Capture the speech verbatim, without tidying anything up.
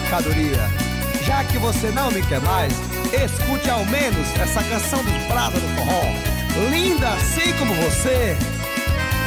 mercadoria. Já que você não me quer mais, escute ao menos essa canção dos pratas do forró. Linda assim como você,